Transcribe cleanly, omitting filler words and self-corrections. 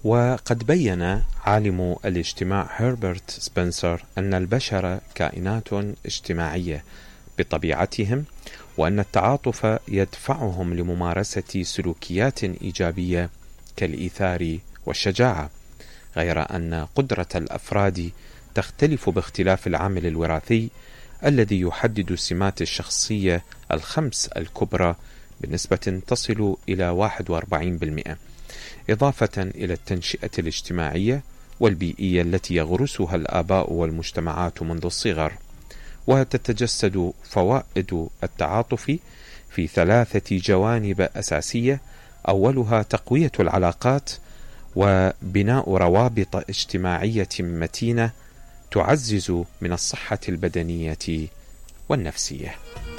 وقد بين عالم الاجتماع هربرت سبنسر أن البشر كائنات اجتماعية بطبيعتهم، وأن التعاطف يدفعهم لممارسة سلوكيات إيجابية كالإيثار والشجاعة، غير أن قدرة الأفراد تختلف باختلاف العامل الوراثي الذي يحدد سمات الشخصية الخمس الكبرى بنسبة تصل إلى 41%، إضافة إلى التنشئة الاجتماعية والبيئية التي يغرسها الآباء والمجتمعات منذ الصغر. وتتجسد فوائد التعاطف في 3 جوانب أساسية، أولها تقوية العلاقات وبناء روابط اجتماعية متينة تعزز من الصحة البدنية والنفسية.